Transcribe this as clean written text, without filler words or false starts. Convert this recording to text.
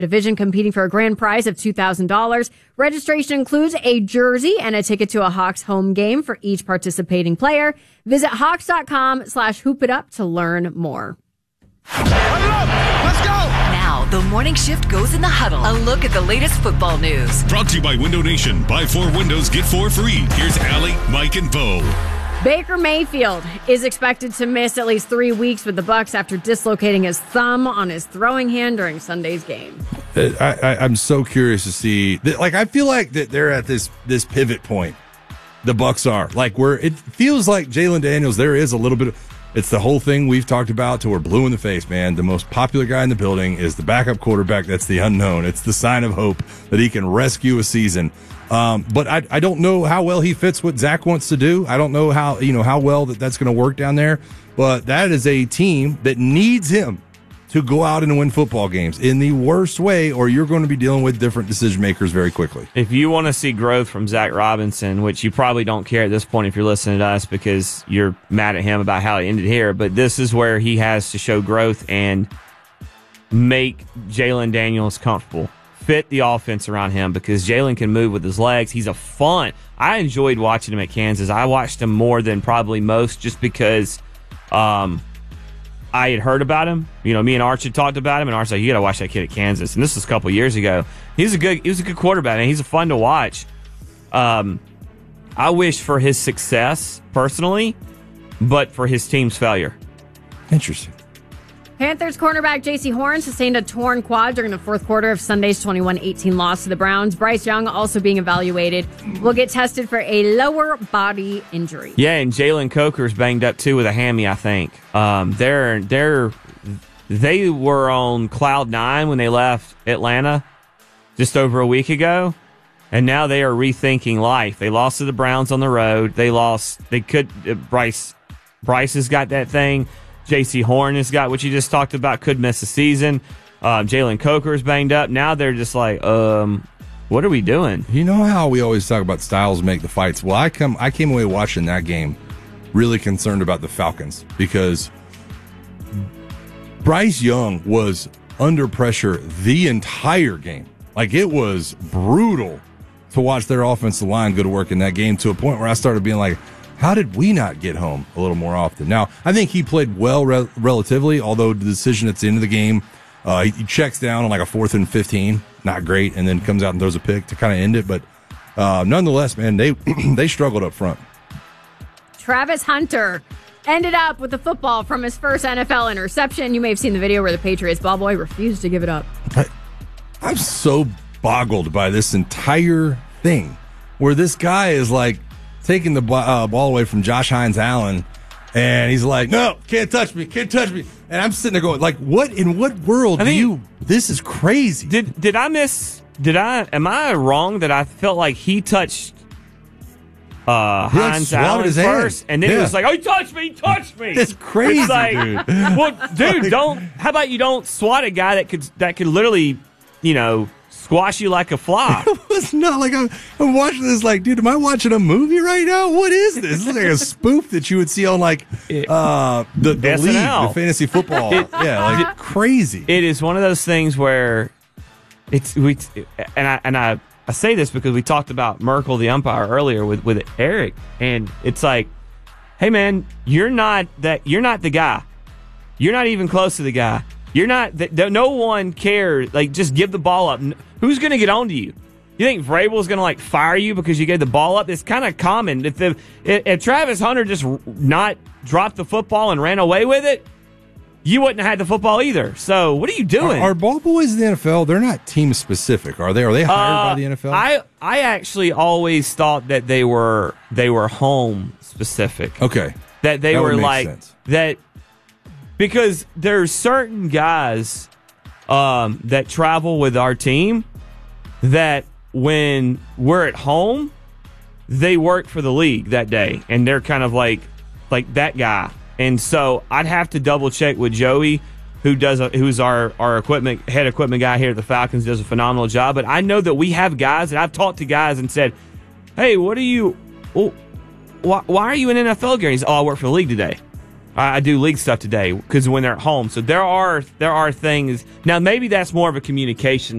division competing for a grand prize of $2,000. Registration includes a jersey and a ticket to a Hawks home game for each participating player. Visit Hawks.com/hoopitup to learn more. Let's go! Now, the morning shift goes in the huddle. A look at the latest football news. Brought to you by Window Nation. Buy 4 windows, get 4 free. Here's Allie, Mike, and Bo. Baker Mayfield is expected to miss at least 3 weeks with the Bucs after dislocating his thumb on his throwing hand during Sunday's game. I'm so curious to see. I feel like that they're at this pivot point. The Bucs are where it feels like Jalen Daniels. There is a little bit of. It's the whole thing we've talked about till we're blue in the face, man. The most popular guy in the building is the backup quarterback. That's the unknown. It's the sign of hope that he can rescue a season. But I don't know how well he fits what Zach wants to do. I don't know how well that's going to work down there. But that is a team that needs him to go out and win football games in the worst way, or you're going to be dealing with different decision makers very quickly. If you want to see growth from Zach Robinson, which you probably don't care at this point if you're listening to us because you're mad at him about how he ended here, but this is where he has to show growth and make Jalen Daniels comfortable. Fit the offense around him because Jalen can move with his legs. He's I enjoyed watching him at Kansas. I watched him more than probably most just because I had heard about him. Me and Arch had talked about him, and Arch said, you got to watch that kid at Kansas. And this was a couple years ago. He was a good quarterback, and he's fun to watch. I wish for his success, personally, but for his team's failure. Interesting. Panthers cornerback J.C. Horn sustained a torn quad during the fourth quarter of Sunday's 21-18 loss to the Browns. Bryce Young, also being evaluated, will get tested for a lower body injury. Yeah, and Jalen Coker's banged up too with a hammy, I think. They were on cloud 9 when they left Atlanta just over a week ago, and now they are rethinking life. They lost to the Browns on the road. Bryce has got that thing. J.C. Horn has got what you just talked about, could miss the season. Jalen Coker's banged up. Now they're just like, what are we doing? You know how we always talk about styles make the fights? Well, I came away watching that game really concerned about the Falcons because Bryce Young was under pressure the entire game. It was brutal to watch their offensive line go to work in that game to a point where I started being like, how did we not get home a little more often? Now, I think he played well relatively, although the decision at the end of the game, he checks down on a 4th and 15, not great, and then comes out and throws a pick to kind of end it. But nonetheless, man, they struggled up front. Travis Hunter ended up with the football from his first NFL interception. You may have seen the video where the Patriots ball boy refused to give it up. I'm so boggled by this entire thing where this guy is taking the ball away from Josh Hines-Allen, and he's like, no, can't touch me. And I'm sitting there going, what in what world this is crazy. Am I wrong that I felt like he touched Hines-Allen first, and then he was like, oh, he touched me. It's crazy, dude. Well, dude, how about you don't swat a guy that could literally, squash you like a fly. It was not I'm watching this dude, am I watching a movie right now? What is this? This is like a spoof that you would see on the league, the fantasy football. Crazy. It is one of those things where I say this because we talked about Merkel, the umpire, earlier with Eric, and it's like, hey man, you're not the guy. You're not even close to the guy. You're not. No one cares. Just give the ball up. Who's going to get on to you? You think Vrabel's going to fire you because you gave the ball up? It's kind of common. If Travis Hunter just not dropped the football and ran away with it, you wouldn't have had the football either. So what are you doing? Are ball boys in the NFL? They're not team specific, are they? Are they hired by the NFL? I actually always thought that they were home specific. Okay, that were sense. That. Because there's certain guys that travel with our team that when we're at home, they work for the league that day, and they're kind of like that guy. And so I'd have to double check with Joey, who's our head equipment guy here at the Falcons, does a phenomenal job. But I know that we have guys that I've talked to guys and said, "Hey, why are you in NFL gear?" He's, "Oh, I work for the league today." I do league stuff today because when they're at home. So there are things now. Maybe that's more of a communication